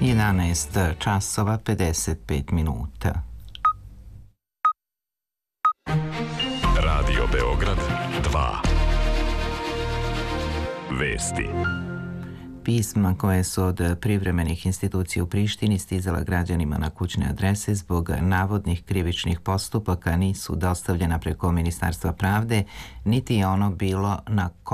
11 časova 55 minuta. Radio Beograd 2. Vesti. Pisma koje su od privremenih institucija u Prištini stizala građanima na kućne adrese zbog navodnih krivičnih postupaka nisu dostavljena preko Ministarstva pravde, niti je ono bilo na